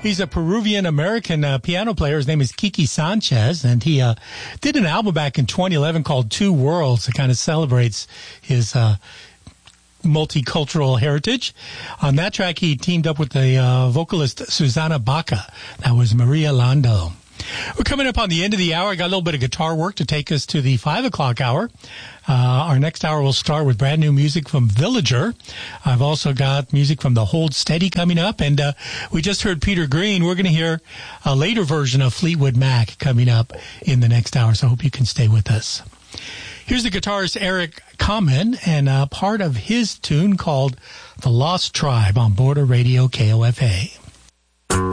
He's a Peruvian-American piano player. His name is Kiki Sanchez, and he did an album back in 2011 called Two Worlds. It kind of celebrates his multicultural heritage. On that track, he teamed up with the vocalist Susana Baca. That was Maria Lando. We're coming up on the end of the hour. I got a little bit of guitar work to take us to the 5 o'clock hour. Our next hour will start with brand new music from Villager. I've also got music from the Hold Steady coming up. And we just heard Peter Green. We're going to hear a later version of Fleetwood Mac coming up in the next hour. So I hope you can stay with us. Here's the guitarist Eric Kamen and part of his tune called The Lost Tribe on Border Radio KOFA.